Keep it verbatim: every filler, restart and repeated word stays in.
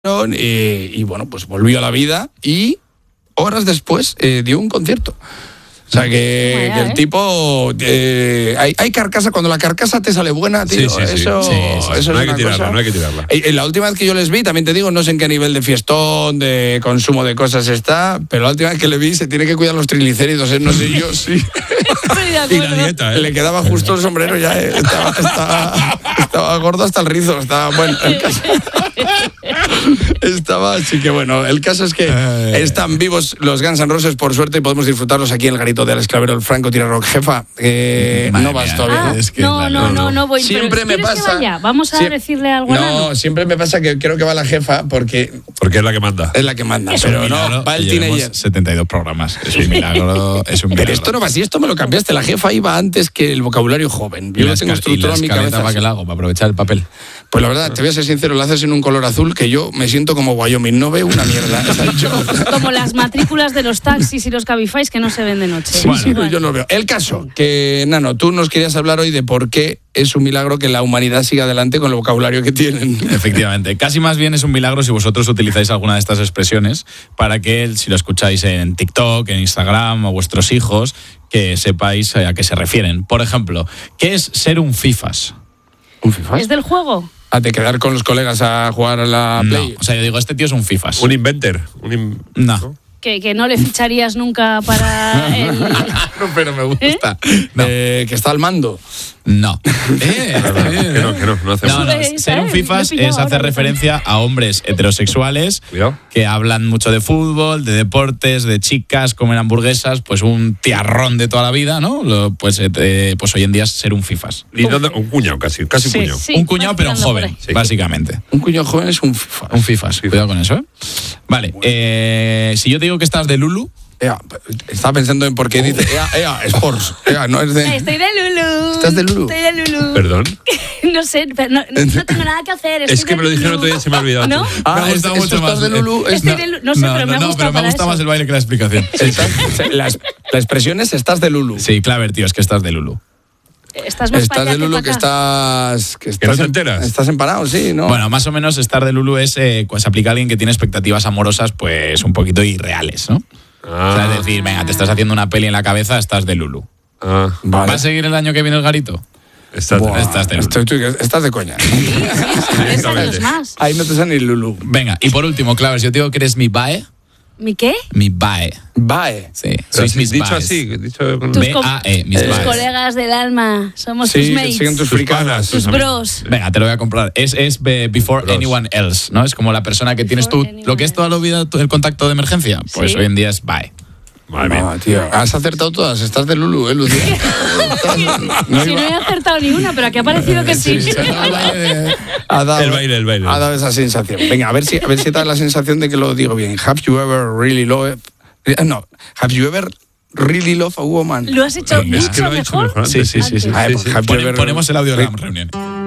y, y bueno, pues volvió a la vida y horas después eh, dio un concierto. O sea, que, Vaya, que el ¿eh? tipo... Eh, hay, hay carcasa, cuando la carcasa te sale buena, tío, Sí, sí, sí. eso, Sí, sí. eso No es hay que una tirarla, cosa. no hay que tirarla. Y, y la última vez que yo les vi, también te digo, no sé en qué nivel de fiestón, de consumo de cosas está, pero la última vez que le vi se tiene que cuidar los triglicéridos, ¿eh? No sé yo, sí. Estoy de Y la acuerdo. dieta, ¿eh? Le quedaba justo el sombrero ya, ¿eh? estaba, estaba, estaba gordo hasta el rizo, estaba bueno. El caso, estaba, así que bueno, el caso es que Eh. están vivos los Guns N' Roses, por suerte, y podemos disfrutarlos aquí en el garito de Alex Clavero, el Franco Tira Rock. Jefa, eh, Madre no vas mía. todavía. Ah, Es que no, la- no, no, no, no voy. Siempre pero me ¿quieres pasa. que vaya? Vamos a Sie- decirle algo a Nano. No, siempre me pasa que creo que va la jefa porque Porque es la que manda. es la que manda, Es pero un no, milagro va el que llevemos teenager. setenta y dos programas. Es un milagro. Es un milagro. Pero esto no va así, esto me lo cambiaste. La jefa iba antes que el vocabulario joven. Yo Y la lo tengo esca- y la estructurado en mi escaleta cabeza. para que la hago, para aprovechar el papel. Pues la verdad, te voy a ser sincero, lo haces en un color azul que yo me siento como Wyoming, no veo una mierda. O sea, yo, Como las matrículas de los taxis y los Cabifys que no se ven de noche. sí, Bueno. sí, no, yo no veo. El caso, que Nano, tú nos querías hablar hoy de por qué es un milagro que la humanidad siga adelante con el vocabulario que tienen. Efectivamente. Casi más bien es un milagro si vosotros utilizáis alguna de estas expresiones para que, si lo escucháis en TikTok, en Instagram o vuestros hijos, que sepáis a qué se refieren. Por ejemplo, ¿qué es ser un fifas? ¿Un FIFA? ¿Es del juego? ¿A de quedar con los colegas a jugar a la No, Play? o sea, yo digo, este tío es un fifas. Un inventor. Un in- No. Que, que no le ficharías nunca para el... Pero me gusta. No. Eh, que está al mando. No. Eh, Que no, que no, no hacemos. No, no, Sube, ser un ¿sabes? fifas Lo he pillado es ahora hacer mismo. referencia a hombres heterosexuales Cuidado. que hablan mucho de fútbol, de deportes, de chicas, comen hamburguesas, pues un tiarrón de toda la vida, ¿no? Lo- Pues, eh, pues hoy en día es ser un fifas. Y no- un cuñado casi, casi un Sí, cuñado. Sí, un cuñado, pero un vas tirando joven, por ahí. básicamente. Un cuñado joven es un FIFA. Un fifas, cuidado con eso, ¿eh? Vale, eh, si yo te digo que estás de Lulu, Ea, estaba pensando en por qué dice Ea, Ea, Sports. Ea, no es de... Estoy de Lulu. ¿Estás de Lulu? Estoy de Lulu. Perdón. No sé, pero no, no tengo nada que hacer. Es estoy que de me lo dijeron Lulu. otro día y se me ha olvidado. ¿No? Ah, me ha es- gustado esto mucho estás más. de Lulu. Estoy es- de Lulu. No sé, pero me ha no, gustado pero me para gusta eso. más el baile que la explicación. Estás- la, la expresión es estás de Lulu. Sí, Claver, tío, es que estás de Lulu. Estás más Estás para de allá Lulu que que para acá. estás... Que, Que estás no te en- enteras. Estás empanado, sí, ¿no? Bueno, más o menos estar de Lulu es, eh, pues aplica a alguien que tiene expectativas amorosas, pues un poquito irreales, ¿no? O sea, es decir, venga, te estás haciendo una peli en la cabeza, estás de Lulu. Ah, Vale. ¿Va a seguir el año que viene el garito? estás Buah, estás de Lulu. estoy- estoy- estás de coña. Tres años más. Ahí no te sale ni Lulu. Venga, y por último, Claver, si yo te digo que eres mi bae, ¿Mi qué? mi bae. Bye. Sí, Pero sois así, mis dicho baes. así, dicho con- Tus B A E, mis Tus baes. colegas del alma. Somos tus Sí, que mates. siguen tus Tus fricadas. panas. Tus amigos. bros. Venga, te lo voy a comprar. Es, es eh, before Bros. anyone else, ¿no? Es como la persona que tienes tú, Before anyone lo que es toda la vida tu- el contacto de emergencia. Pues Sí. hoy en día es bye. Madre mía. No, tío, has acertado todas. Estás de Lulu, ¿eh, Lucía? No Si iba- no he acertado ni una, pero aquí ha parecido que sí. Ha dado, El baile, el baile. Ha dado esa sensación. Venga, a ver si, a ver si te da la sensación de que lo digo bien. Have you ever really loved... No, have you ever really loved a woman? Lo has hecho Es mucho que lo he dicho mejor. mejor antes. Sí, sí, sí, sí. Ah, Sí, pues sí. have you Pone- ever- ponemos el audio de la reunión.